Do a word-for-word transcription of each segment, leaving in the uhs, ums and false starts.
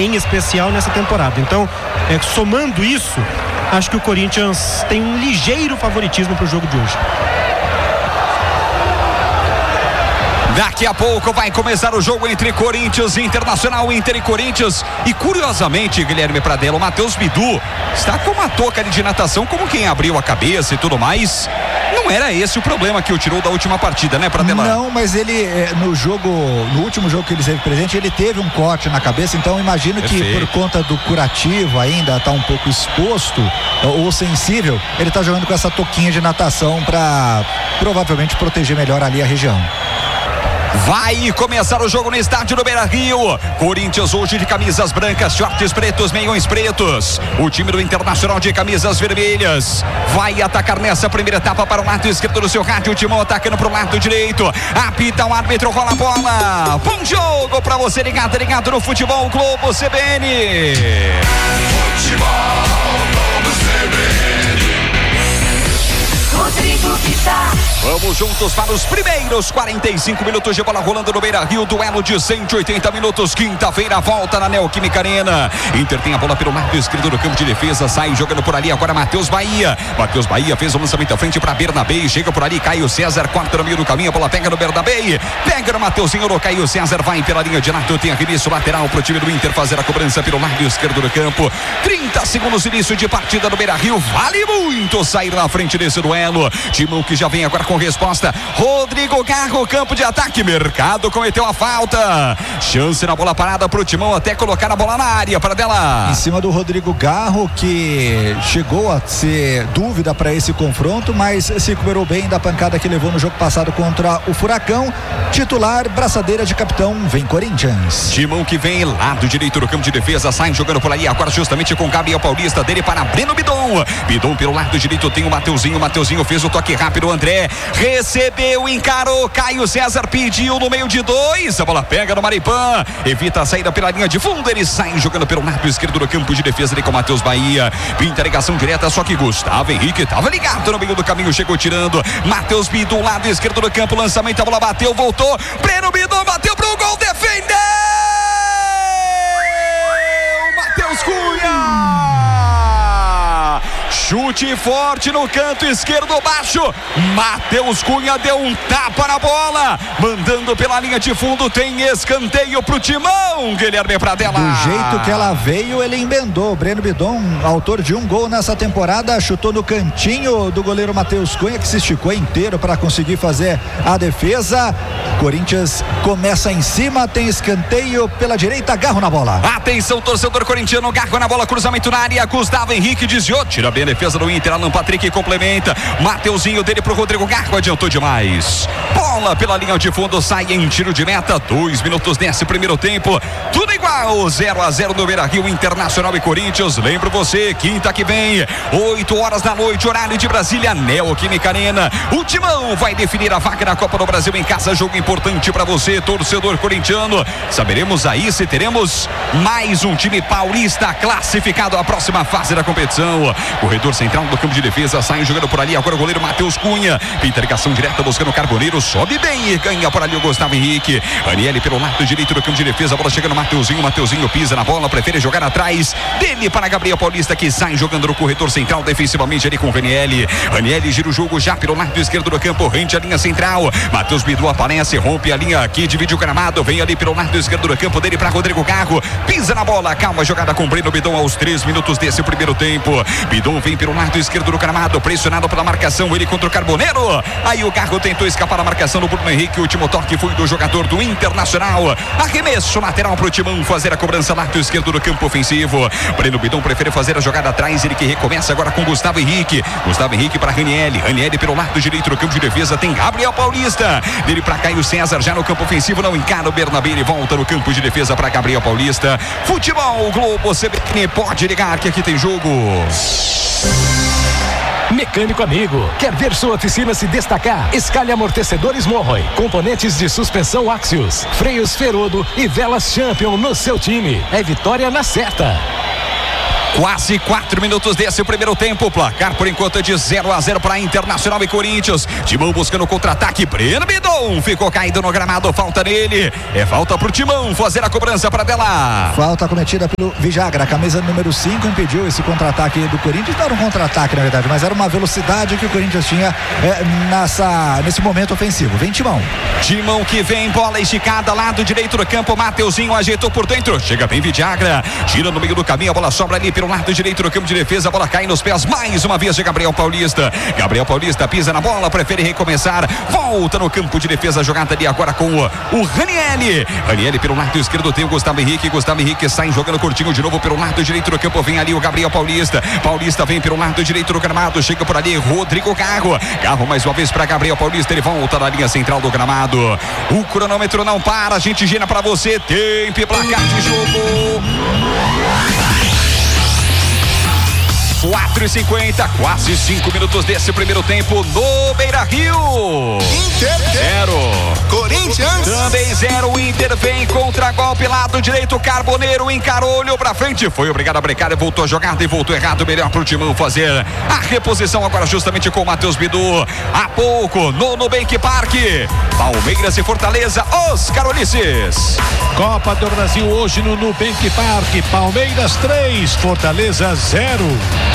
em especial nessa temporada. Então, é, somando isso, acho que o Corinthians tem um ligeiro favoritismo para o jogo de hoje. Daqui a pouco vai começar o jogo entre Corinthians e Internacional, Inter e Corinthians. E curiosamente, Guilherme Pradella, o Matheus Bidu está com uma touca de natação, como quem abriu a cabeça e tudo mais. Não era esse o problema que o tirou da última partida, né, Pradella? Não, mas ele no jogo, no último jogo que ele esteve presente, ele teve um corte na cabeça, então imagino que Perfeito. Por conta do curativo ainda está um pouco exposto ou sensível, ele está jogando com essa touquinha de natação para provavelmente proteger melhor ali a região. Vai começar o jogo no estádio do Beira-Rio. Corinthians hoje de camisas brancas, shorts pretos, meiões pretos. O time do Internacional de camisas vermelhas vai atacar nessa primeira etapa para o lado esquerdo do seu rádio. O Timão atacando para o lado direito. Apita o árbitro, rola a bola. Bom jogo para você ligado, ligado no Futebol Globo C B N. Futebol Globo C B N. Rodrigo Vitar. Vamos juntos para os primeiros quarenta e cinco minutos de bola rolando no Beira-Rio, duelo de cento e oitenta minutos, quinta-feira, volta na Neoquímica Arena. Inter tem a bola pelo lado esquerdo do campo de defesa, sai jogando por ali agora Matheus Bahia. Matheus Bahia fez o lançamento à frente para Bernabé, chega por ali, Caio César, corta no meio do caminho, a bola pega no Bernabé, pega no Mateuzinho, no Caio César, vai pela linha de lado, tem arremesso lateral para o time do Inter fazer a cobrança pelo lado esquerdo do campo. trinta segundos início de partida do Beira-Rio, vale muito sair na frente desse duelo. Timão que já vem agora com resposta. Rodrigo Garro, campo de ataque. Mercado cometeu a falta. Chance na bola parada pro Timão até colocar a bola na área para dela. Em cima do Rodrigo Garro, que chegou a ser dúvida para esse confronto, mas se recuperou bem da pancada que levou no jogo passado contra o Furacão. Titular, braçadeira de capitão, vem Corinthians. Timão que vem lado direito do campo de defesa, sai jogando por ali agora justamente com Gabriel Paulista, dele para Breno Bidon. Bidon pelo lado direito tem o Mateuzinho. Mateuzinho fez o toque rápido, André recebeu, encarou, Caio César pediu no meio de dois, a bola pega no Maripã, evita a saída pela linha de fundo, ele sai jogando pelo lado esquerdo do campo de defesa ali com o Matheus Bahia, pinta a ligação direta, só que Gustavo Henrique estava ligado no meio do caminho, chegou tirando, Matheus Bidon, lado esquerdo do campo, lançamento, a bola bateu, voltou, Breno Bidon bateu pro gol, defendeu Matheus Cunha. Chute forte no canto esquerdo baixo. Matheus Cunha deu um tapa na bola, mandando pela linha de fundo. Tem escanteio pro Timão, Guilherme Pradella. Do jeito que ela veio, ele emendou. Breno Bidon, autor de um gol nessa temporada, chutou no cantinho do goleiro Matheus Cunha, que se esticou inteiro para conseguir fazer a defesa. Corinthians começa em cima, tem escanteio pela direita, Garro na bola. Atenção, torcedor corintiano, Garro na bola, cruzamento na área, Gustavo Henrique desviou, tira bem a defesa do Inter, Alan Patrick complementa, Mateuzinho dele pro Rodrigo Garro, adiantou demais, bola pela linha de fundo, sai em tiro de meta, dois minutos nesse primeiro tempo, tudo igual, zero a zero no Beira-Rio, Internacional e Corinthians. Lembro você, quinta que vem, oito horas da noite, horário de Brasília, Neoquímica Arena, o Timão vai definir a vaga na Copa do Brasil em casa, jogo importante para você, torcedor corintiano. Saberemos aí se teremos mais um time paulista classificado à próxima fase da competição. Corredor central do campo de defesa, sai jogando por ali agora o goleiro Matheus Cunha, pinta ligação direta buscando o Carboneiro, sobe bem e ganha por ali o Gustavo Henrique. Aniele pelo lado direito do campo de defesa, a bola chega no Mateuzinho, Mateuzinho pisa na bola, prefere jogar atrás dele para Gabriel Paulista, que sai jogando no corredor central defensivamente ali com o Raniele. Raniele gira o jogo já pelo lado esquerdo do campo, rente a linha central, Matheus Bidu aparece, rompe a linha aqui, divide o gramado, vem ali pelo lado esquerdo do campo dele para Rodrigo Garro, pisa na bola, calma, jogada com Breno Bidon aos três minutos desse primeiro tempo. Bidon vem pelo lado esquerdo do gramado, pressionado pela marcação, ele contra o Carboneiro, aí o Garro tentou escapar da marcação do Bruno Henrique, o último toque foi do jogador do Internacional, arremesso lateral pro Timão fazer a cobrança lado esquerdo do campo ofensivo. Breno Bidon prefere fazer a jogada atrás, ele que recomeça agora com Gustavo Henrique, Gustavo Henrique para Raniele, Raniele pelo lado direito do campo de defesa, tem Gabriel Paulista, dele para Caio César, já no campo ofensivo, não encara o Bernabé, ele volta no campo de defesa para Gabriel Paulista. Futebol Globo C B N, pode ligar que aqui tem jogo. Mecânico amigo, quer ver sua oficina se destacar? Escalhe amortecedores Monroy, componentes de suspensão Axios, freios Ferodo e velas Champion no seu time. É vitória na certa. Quase quatro minutos desse primeiro tempo. Placar por enquanto é de zero a zero para Internacional e Corinthians. Timão buscando contra-ataque. Breno Bidon ficou caído no gramado. Falta nele. É falta pro Timão fazer a cobrança para dela. Falta cometida pelo Vijagra. Camisa número cinco impediu esse contra-ataque do Corinthians. Não era um contra-ataque, na verdade, mas era uma velocidade que o Corinthians tinha é, nessa, nesse momento ofensivo. Vem Timão. Timão que vem, bola esticada, lado direito do campo. Mateuzinho ajeitou por dentro. Chega bem Vijagra. Tira no meio do caminho. A bola sobra ali pelo lado direito do campo de defesa, a bola cai nos pés mais uma vez de Gabriel Paulista. Gabriel Paulista pisa na bola, prefere recomeçar, volta no campo de defesa, jogada ali agora com o, o Ranieri. Ranieri pelo lado esquerdo tem o Gustavo Henrique, Gustavo Henrique sai jogando curtinho de novo pelo lado direito do campo, vem ali o Gabriel Paulista. Paulista vem pelo lado direito do gramado, chega por ali Rodrigo Carro. Carro mais uma vez para Gabriel Paulista, ele volta na linha central do gramado. O cronômetro não para, a gente gira para você, tempo e placar de jogo. quatro e cinquenta, quase cinco minutos desse primeiro tempo no Beira-Rio. Inter zero. Corinthians Também zero. O Inter vem contra golpe lado direito. Carboneiro encarou, olhou pra frente. Foi obrigado a brecar e voltou a jogada e voltou errado. Melhor pro Timão fazer a reposição agora justamente com o Matheus Bidu. Há pouco no Nubank Park. Palmeiras e Fortaleza, os Carolices. Copa do Brasil hoje no Nubank Park. Palmeiras três, Fortaleza zero.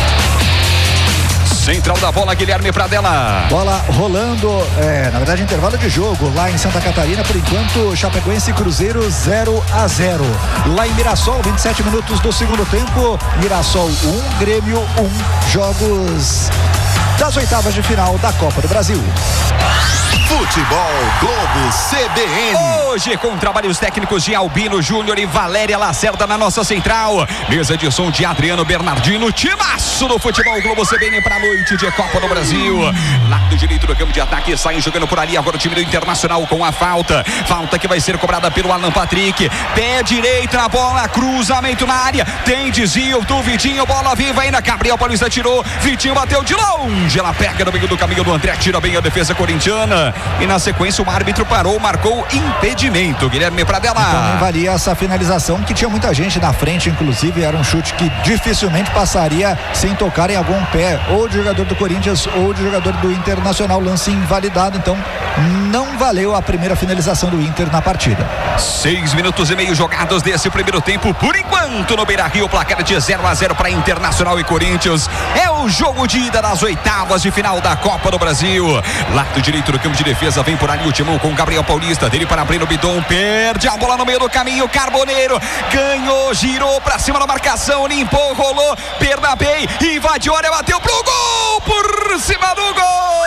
Central da bola, Guilherme Pradella. Bola rolando, é, na verdade intervalo de jogo lá em Santa Catarina, por enquanto Chapecoense e Cruzeiro zero a zero. Lá em Mirassol, vinte e sete minutos do segundo tempo, Mirassol um, Grêmio um, jogos das oitavas de final da Copa do Brasil. Futebol Globo C B N. Hoje com trabalhos técnicos de Albino Júnior e Valéria Lacerda na nossa central. Mesa de som de Adriano Bernardino. Timaço do Futebol Globo C B N para a noite de Copa do Brasil. Lado direito do campo de ataque, sai jogando por ali agora o time do Internacional com a falta. Falta que vai ser cobrada pelo Alan Patrick. Pé direito na bola, cruzamento na área. Tem desvio do Vitinho, bola viva ainda. Gabriel Paulista tirou, Vitinho bateu de longe. Ela pega no meio do caminho do André, tira bem a defesa corintiana. E na sequência o árbitro parou, marcou impedimento. Guilherme Pradella. Então não valia essa finalização, que tinha muita gente na frente, inclusive era um chute que dificilmente passaria sem tocar em algum pé, ou de jogador do Corinthians ou de jogador do Internacional. Lance invalidado, então não valeu a primeira finalização do Inter na partida. Seis minutos e meio jogados desse primeiro tempo, por enquanto no Beira-Rio, placar de zero a zero para Internacional e Corinthians. É o jogo de ida das oitavas de final da Copa do Brasil. Lado direito do campo de defesa, vem por ali o Timão com Gabriel Paulista, dele para Breno Bidon, perde a bola no meio do caminho, Carboneiro ganhou, girou pra cima da marcação, limpou, rolou, Bernabei, invadiu, olha, bateu pro gol, por cima do gol,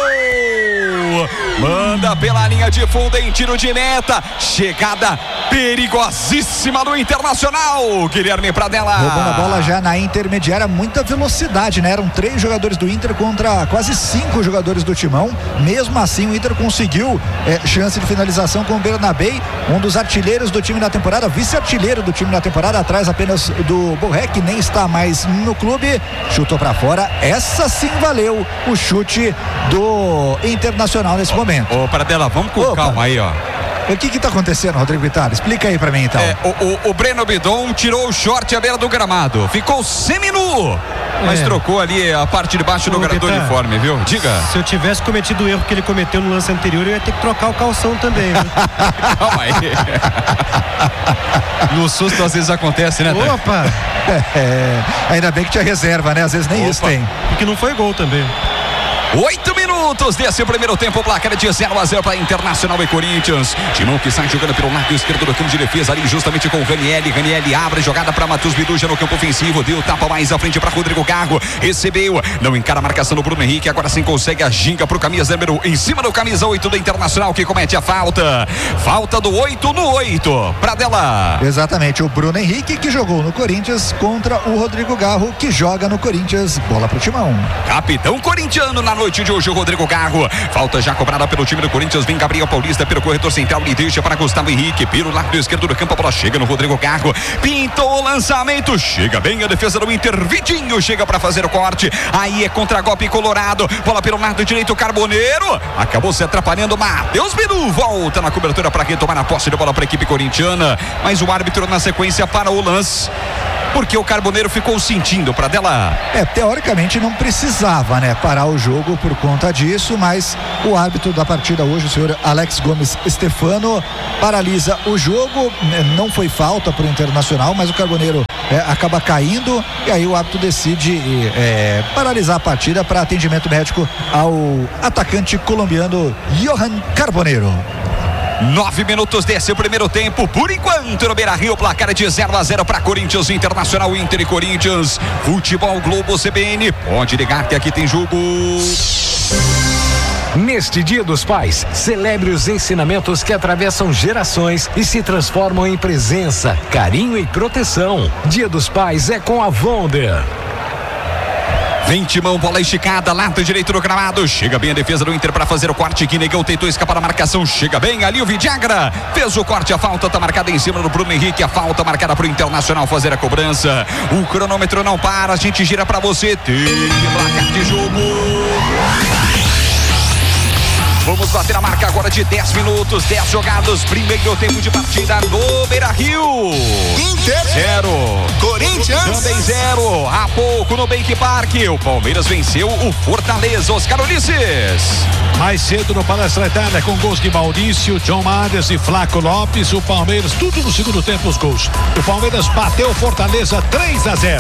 manda pela linha de fundo em tiro de meta, chegada perigosíssima do Internacional, Guilherme Pradella. Roubando a bola já na intermediária, muita velocidade, né? Eram três jogadores do Inter contra quase cinco jogadores do Timão. Mesmo assim o Inter conseguiu é, chance de finalização com o Bernabei, um dos artilheiros do time da temporada, vice-artilheiro do time da temporada, atrás apenas do Borré, que nem está mais no clube. Chutou pra fora, essa sim valeu o chute do Internacional nesse momento. Ô, Pradella, vamos com Opa. calma aí, ó. O que que tá acontecendo, Rodrigo Vittar? Explica aí pra mim, então. É, o, o, o Breno Bidon tirou o short à beira do gramado. Ficou seminu, mas É. trocou ali a parte de baixo do, Ô, gra- do Vittar, uniforme, viu? Diga. Se eu tivesse cometido o erro que ele cometeu no lance anterior, eu ia ter que trocar o calção também, viu? Calma aí. No susto às vezes acontece, né, Tânia? Opa! É, ainda bem que tinha reserva, né? Às vezes nem Opa. isso tem. Porque não foi gol também. Oito minutos desse primeiro tempo, placar de zero a zero para Internacional e Corinthians. Timão que sai jogando pelo lado esquerdo do campo de defesa, ali justamente com o Ranieri. Ranieri abre jogada para Matheus Bidu, já no campo ofensivo, deu tapa mais à frente para Rodrigo Cargo, recebeu, não encara a marcação do Bruno Henrique, agora sim consegue a ginga pro camisa número, em cima do camisa oito do Internacional, que comete a falta. Falta do oito no oito, Pradella. Exatamente, o Bruno Henrique, que jogou no Corinthians, contra o Rodrigo Garro, que joga no Corinthians. Bola pro Timão. Capitão corintiano na noite de hoje, o Rodrigo Garro. Falta já cobrada pelo time do Corinthians. Vem Gabriel Paulista pelo corredor central e deixa para Gustavo Henrique. Pelo lado esquerdo do campo, a bola chega no Rodrigo Garro. Pintou o lançamento. Chega bem a defesa do Inter. Vitinho chega para fazer o corte. Aí é contra-golpe colorado. Bola pelo lado direito, Carboneiro. Acabou se atrapalhando. Matheus Bidu volta na cobertura para retomar a posse de bola para a equipe corintiana. Mas o árbitro na sequência para o lance. porque o Carboneiro ficou sentindo para dela. É, teoricamente não precisava, né, parar o jogo por conta disso, mas o árbitro da partida hoje, o senhor Alex Gomes Stefano, paralisa o jogo. Não foi falta para o Internacional, mas o Carboneiro é, acaba caindo e aí o árbitro decide é, paralisar a partida para atendimento médico ao atacante colombiano Johan Carboneiro. Nove minutos desse primeiro tempo, por enquanto no Beira-Rio, placar de zero a zero para Corinthians, Internacional, Inter e Corinthians. Futebol Globo C B N, pode ligar que aqui tem jogo. Neste Dia dos Pais, celebre os ensinamentos que atravessam gerações e se transformam em presença, carinho e proteção. Dia dos Pais é com a Wonder. Vem Timão, bola esticada, lado direito do gramado, chega bem a defesa do Inter para fazer o corte, que Negão tentou escapar da marcação, chega bem ali o Vidagra, fez o corte, a falta tá marcada em cima do Bruno Henrique, a falta marcada pro Internacional fazer a cobrança, o cronômetro não para, a gente gira para você, tem placar de jogo. Vamos bater a marca agora de dez minutos, dez jogados, primeiro tempo de partida no Beira-Rio. Inter Zero. Corinthians Também zero. Há pouco no Bank Park, o Palmeiras venceu o Fortaleza. Oscar Ulisses. Mais cedo no Palestra Itália, com gols de Maurício, John Mares e Flaco Lopes. O Palmeiras, tudo no segundo tempo os gols. O Palmeiras bateu o Fortaleza três a zero.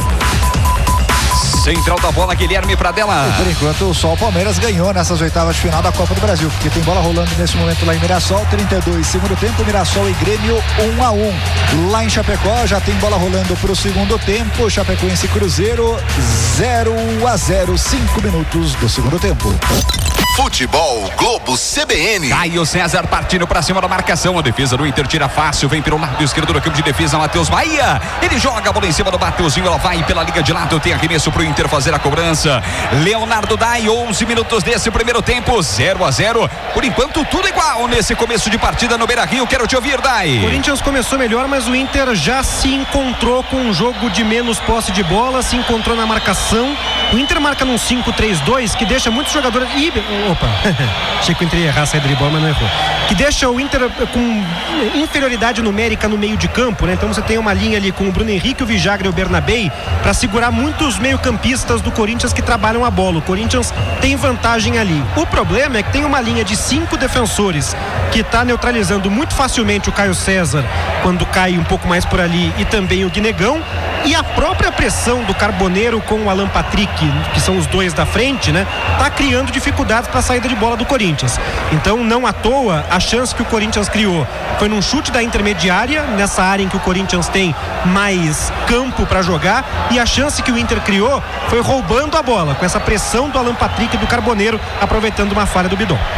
Central da bola, Guilherme Pradella. E por enquanto só o Palmeiras ganhou nessas oitavas de final da Copa do Brasil, porque tem bola rolando nesse momento lá em Mirassol, trinta e dois, segundo tempo, Mirassol e Grêmio um a um. Lá em Chapecó já tem bola rolando para o segundo tempo, Chapecoense e Cruzeiro zero a zero, cinco minutos do segundo tempo. Futebol Globo C B N. Caio César partindo pra cima da marcação. A defesa do Inter tira fácil. Vem pelo lado esquerdo do campo de defesa. Matheus Bahia. Ele joga a bola em cima do Mateuzinho. Ela vai pela liga de lado. Tem arremesso pro Inter fazer a cobrança. Leonardo Dai. onze minutos desse primeiro tempo. zero a zero. Por enquanto, tudo igual nesse começo de partida no Beira-Rio. Quero te ouvir, Dai. O Corinthians começou melhor, mas o Inter já se encontrou com um jogo de menos posse de bola. Se encontrou na marcação. O Inter marca num cinco três dois que deixa muitos jogadores. Ih, opa, achei que eu entrei errar a saída de bola, mas não errou. Que deixa o Inter com inferioridade numérica no meio de campo, né? Então você tem uma linha ali com o Bruno Henrique, o Vidagra e o Bernabei para segurar muitos meio-campistas do Corinthians que trabalham a bola. O Corinthians tem vantagem ali. O problema é que tem uma linha de cinco defensores que está neutralizando muito facilmente o Caio César quando cai um pouco mais por ali, e também o Guinegão, e a própria pressão do Carboneiro com o Alan Patrick, que são os dois da frente, né? Tá criando dificuldades para a saída de bola do Corinthians. Então, não à toa, a chance que o Corinthians criou foi num chute da intermediária, nessa área em que o Corinthians tem mais campo para jogar, e a chance que o Inter criou foi roubando a bola, com essa pressão do Alan Patrick e do Carboneiro, aproveitando uma falha do Bidon.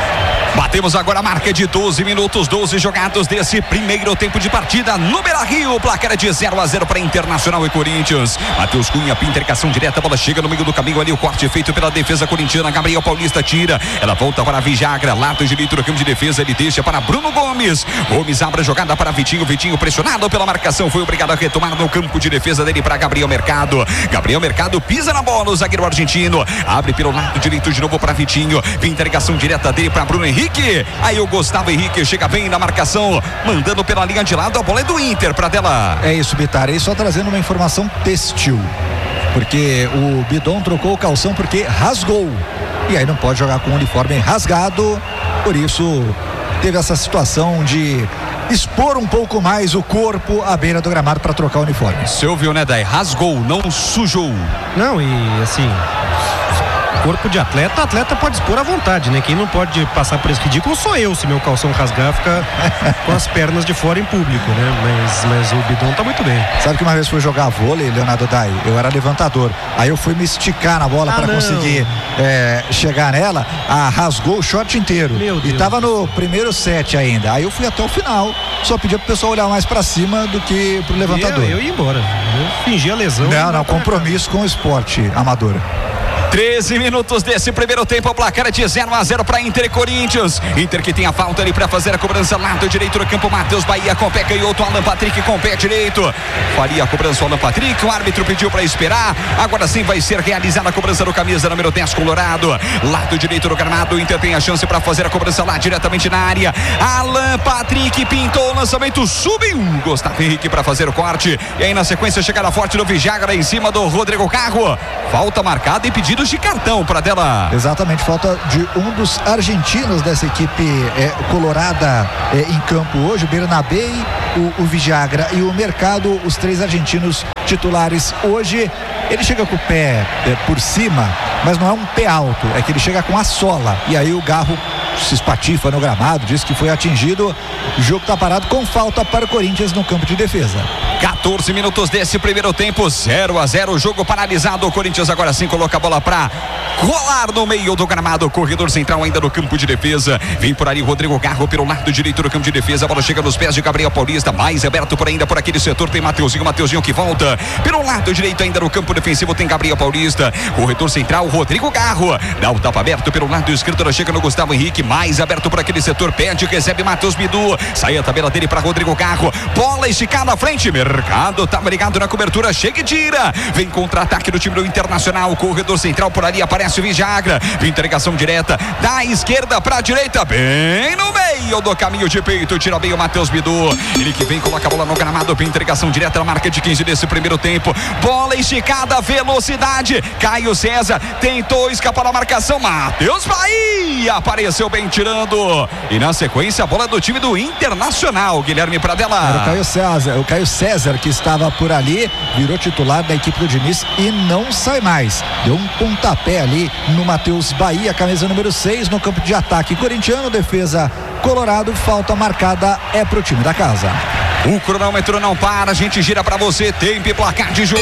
Batemos agora a marca de doze minutos, doze jogados desse primeiro tempo de partida no Beira-Rio. O placar é de zero a zero para Internacional e Corinthians. Matheus Cunha, intercação direta, a bola chega no meio do caminho ali, o corte feito pela defesa corintiana. Gabriel Paulista tira, ela volta para Vidagra, lado direito do campo de defesa, ele deixa para Bruno Gomes. Gomes abre a jogada para Vitinho, Vitinho pressionado pela marcação, foi obrigado a retomar no campo de defesa dele para Gabriel Mercado. Gabriel Mercado pisa na bola, o zagueiro argentino abre pelo lado direito de novo para Vitinho, intercação direta dele para Bruno Henrique. Aí o Gustavo Henrique chega bem na marcação, mandando pela linha de lado, a bola é do Inter, Pradella. É isso, Bitar, e só trazendo uma informação textil, porque o Bidon trocou o calção porque rasgou, e aí não pode jogar com o uniforme rasgado, por isso teve essa situação de expor um pouco mais o corpo à beira do gramado para trocar o uniforme. Você ouviu, né, Dai? Rasgou, não sujou. Não, e assim, corpo de atleta, atleta pode expor à vontade, né? Quem não pode passar por esse ridículo sou eu, se meu calção rasgar, fica com as pernas de fora em público, né? Mas, mas o Bidon tá muito bem. Sabe que uma vez fui jogar vôlei, Leonardo Dai, eu era levantador, aí eu fui me esticar na bola ah, para conseguir é, chegar nela, ah, rasgou o short inteiro. Meu Deus. E tava no primeiro set ainda, aí eu fui até o final, só pedi pro pessoal olhar mais para cima do que pro levantador. Eu, eu ia embora, eu fingi a lesão. Não, não, compromisso com o esporte amador. treze minutos desse primeiro tempo, o placar é de zero a zero para Inter e Corinthians. Inter que tem a falta ali para fazer a cobrança, lado direito do campo, Matheus Bahia com pé canhoto, Alan Patrick com pé direito. Faria a cobrança o Alan Patrick, o árbitro pediu para esperar. Agora sim vai ser realizada a cobrança do camisa número dez colorado. Lado direito do gramado, o Inter tem a chance para fazer a cobrança lá diretamente na área. Alan Patrick pintou o lançamento, subiu Gustavo Henrique para fazer o corte. E aí na sequência chegada forte do Vijagra em cima do Rodrigo Carro. Falta marcada e pedidos de cartão para dela. Exatamente, falta de um dos argentinos dessa equipe é, colorada é, em campo hoje, o Bernabé, o, o Vijagra e o Mercado, os três argentinos titulares hoje. Ele chega com o pé é, por cima, mas não é um pé alto, é que ele chega com a sola, e aí o Garro se espatifa no gramado, diz que foi atingido. O jogo está parado com falta para o Corinthians no campo de defesa. quatorze minutos desse primeiro tempo, zero a zero, jogo paralisado. O Corinthians agora sim coloca a bola para rolar no meio do gramado, corredor central ainda no campo de defesa. Vem por ali Rodrigo Garro pelo lado direito do campo de defesa. A bola chega nos pés de Gabriel Paulista, mais aberto por ainda por aquele setor. Tem Mateuzinho, Mateuzinho que volta pelo lado direito ainda no campo defensivo. Tem Gabriel Paulista, corredor central Rodrigo Garro, dá o tapa aberto pelo lado esquerdo. Ela chega no Gustavo Henrique, mais aberto por aquele setor. Pede, recebe Matheus Bidu, sai a tabela dele para Rodrigo Garro, bola esticada à frente. Mercado tá ligado na cobertura, chega e tira. Vem contra-ataque do time do Internacional, corredor central por ali aparece o Vijagra, vem entregação direta da esquerda para a direita, bem no meio do caminho de peito, tira bem o Matheus Bidu. Ele que vem, coloca a bola no gramado, vem entregação direta na marca de quinze desse primeiro tempo. Bola esticada, velocidade. Caio César tentou escapar da marcação. Matheus Bahia apareceu bem tirando. E na sequência a bola do time do Internacional, Guilherme Pradella. Era o Caio César, o Caio César que estava por ali, virou titular da equipe do Diniz e não sai mais. Deu um pontapé ali no Matheus Bahia, camisa número seis, no campo de ataque corintiano, defesa colorado, falta marcada é pro time da casa. O cronômetro não para, a gente gira pra você, tempo e placar de jogo.